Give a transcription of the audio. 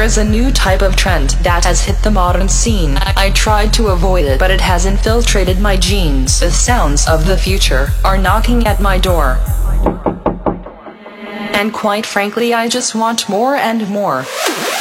There is a new type of trend that has hit the modern scene. I tried to avoid it, but it has infiltrated my genes. The sounds of the future are knocking at my door. And quite frankly, I just want more and more.